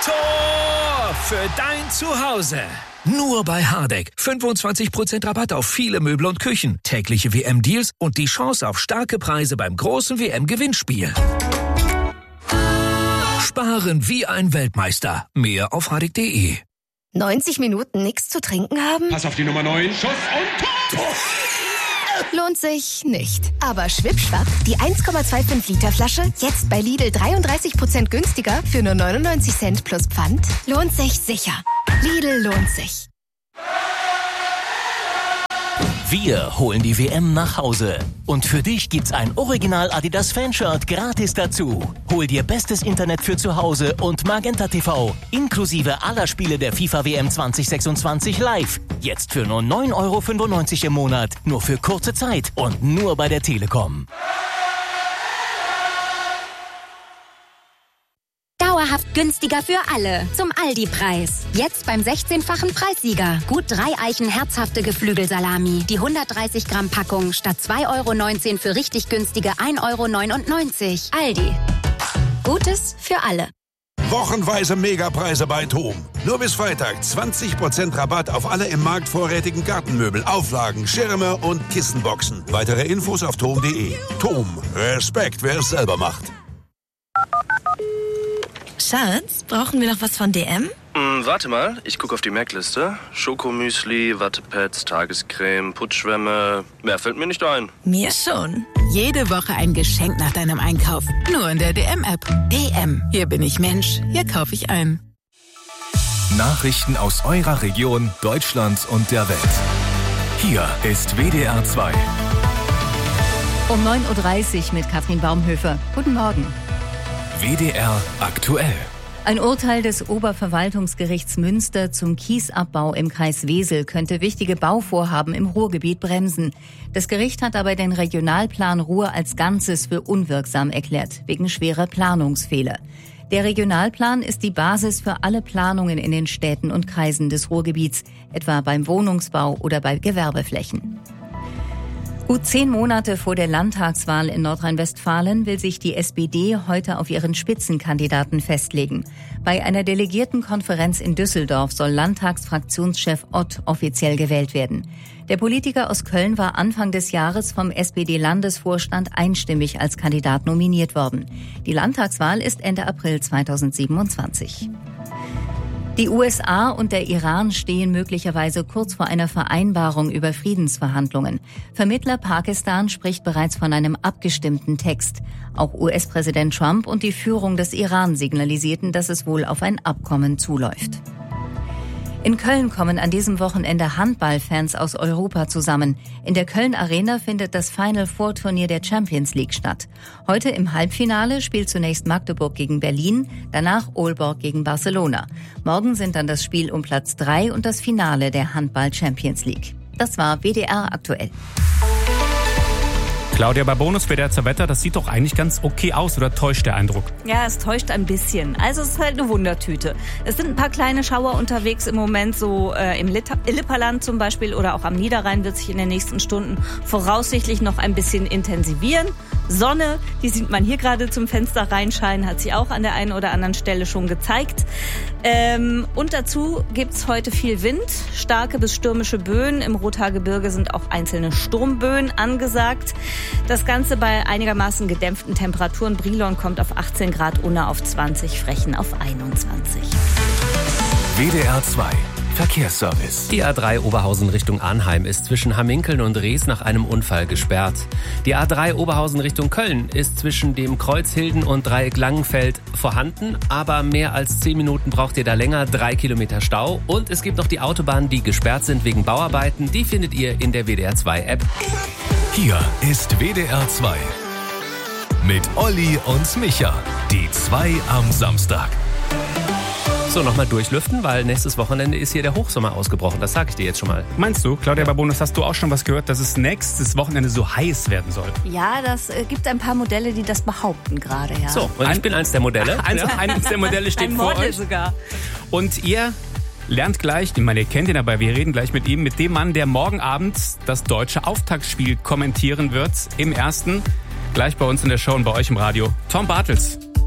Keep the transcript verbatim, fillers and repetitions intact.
Tor für dein Zuhause. Nur bei Hardegg. fünfundzwanzig Prozent Rabatt auf viele Möbel und Küchen, tägliche W M-Deals und die Chance auf starke Preise beim großen W M-Gewinnspiel. Sparen wie ein Weltmeister. Mehr auf hardegg punkt de. neunzig Minuten nichts zu trinken haben? Pass auf die Nummer neun. Schuss und Tor! Lohnt sich nicht. Aber Schwippschwapp, die eins Komma fünfundzwanzig Liter Flasche, jetzt bei Lidl dreiunddreißig Prozent günstiger für nur neunundneunzig Cent plus Pfand, lohnt sich sicher. Lidl lohnt sich. Wir holen die W M nach Hause. Und für dich gibt's ein Original Adidas Fanshirt gratis dazu. Hol dir bestes Internet für zu Hause und Magenta T V. Inklusive aller Spiele der FIFA W M zwanzig sechsundzwanzig live. Jetzt für nur neun Euro fünfundneunzig im Monat. Nur für kurze Zeit und nur bei der Telekom. Dauerhaft günstiger für alle. Zum Aldi-Preis. Jetzt beim sechzehnfachen Preissieger. Gut drei Eichen herzhafte Geflügelsalami. Die hundertdreißig Gramm Packung statt zwei Euro neunzehn für richtig günstige ein Euro neunundneunzig. Aldi. Gutes für alle. Wochenweise Megapreise bei TOM. Nur bis Freitag zwanzig Prozent Rabatt auf alle im Markt vorrätigen Gartenmöbel, Auflagen, Schirme und Kissenboxen. Weitere Infos auf tom punkt de. TOM. Respekt, wer es selber macht. Schatz, brauchen wir noch was von D M? Mm, warte mal, ich gucke auf die Merkliste. Schokomüsli, Wattepads, Tagescreme, Putzschwämme. Mehr fällt mir nicht ein. Mir schon. Jede Woche ein Geschenk nach deinem Einkauf. Nur in der D M-App. D M. Hier bin ich Mensch. Hier kaufe ich ein. Nachrichten aus eurer Region, Deutschland und der Welt. Hier ist W D R zwei. Um neun Uhr dreißig mit Katrin Baumhöfer. Guten Morgen. W D R aktuell. Ein Urteil des Oberverwaltungsgerichts Münster zum Kiesabbau im Kreis Wesel könnte wichtige Bauvorhaben im Ruhrgebiet bremsen. Das Gericht hat aber den Regionalplan Ruhr als Ganzes für unwirksam erklärt, wegen schwerer Planungsfehler. Der Regionalplan ist die Basis für alle Planungen in den Städten und Kreisen des Ruhrgebiets, etwa beim Wohnungsbau oder bei Gewerbeflächen. Gut zehn Monate vor der Landtagswahl in Nordrhein-Westfalen will sich die S P D heute auf ihren Spitzenkandidaten festlegen. Bei einer Delegiertenkonferenz in Düsseldorf soll Landtagsfraktionschef Ott offiziell gewählt werden. Der Politiker aus Köln war Anfang des Jahres vom S P D-Landesvorstand einstimmig als Kandidat nominiert worden. Die Landtagswahl ist Ende April zweitausendsiebenundzwanzig. Die U S A und der Iran stehen möglicherweise kurz vor einer Vereinbarung über Friedensverhandlungen. Vermittler Pakistan spricht bereits von einem abgestimmten Text. Auch U S-Präsident Trump und die Führung des Iran signalisierten, dass es wohl auf ein Abkommen zuläuft. In Köln kommen an diesem Wochenende Handballfans aus Europa zusammen. In der Köln Arena findet das Final Four Turnier der Champions League statt. Heute im Halbfinale spielt zunächst Magdeburg gegen Berlin, danach Aalborg gegen Barcelona. Morgen sind dann das Spiel um Platz drei und das Finale der Handball Champions League. Das war W D R aktuell. Claudia, bei Bonus W D R zwei Wetter, das sieht doch eigentlich ganz okay aus, oder täuscht der Eindruck? Ja, es täuscht ein bisschen. Also es ist halt eine Wundertüte. Es sind ein paar kleine Schauer unterwegs im Moment, so äh, im Lipperland zum Beispiel oder auch am Niederrhein wird sich in den nächsten Stunden voraussichtlich noch ein bisschen intensivieren. Sonne, die sieht man hier gerade zum Fenster reinscheinen, hat sie auch an der einen oder anderen Stelle schon gezeigt. Ähm, und dazu gibt's heute viel Wind, starke bis stürmische Böen. Im Rothaargebirge sind auch einzelne Sturmböen angesagt. Das Ganze bei einigermaßen gedämpften Temperaturen. Brilon kommt auf achtzehn Grad, Unna auf zwanzig, Frechen auf einundzwanzig. W D R zwei Verkehrsservice. Die A drei Oberhausen Richtung Arnheim ist zwischen Hamminkeln und Rees nach einem Unfall gesperrt. Die A drei Oberhausen Richtung Köln ist zwischen dem Kreuz Hilden und Dreieck Langenfeld vorhanden, aber mehr als zehn Minuten braucht ihr da länger, drei Kilometer Stau. Und es gibt noch die Autobahnen, die gesperrt sind wegen Bauarbeiten. Die findet ihr in der W D R zwei App. Hier ist W D R zwei mit Olli und Micha, die zwei am Samstag. So, nochmal durchlüften, weil nächstes Wochenende ist hier der Hochsommer ausgebrochen. Das sage ich dir jetzt schon mal. Meinst du, Claudia Babonus, hast du auch schon was gehört, dass es nächstes Wochenende so heiß werden soll? Ja, das äh, gibt ein paar Modelle, die das behaupten gerade, ja. So, und ein, ich bin eins der Modelle. Eins, ja. eines der Modelle steht ein vor Model euch. Sogar. Und ihr lernt gleich, ich meine, ihr kennt ihn, aber wir reden gleich mit ihm, mit dem Mann, der morgen Abend das deutsche Auftaktspiel kommentieren wird. Im ersten, gleich bei uns in der Show und bei euch im Radio, Tom Bartels.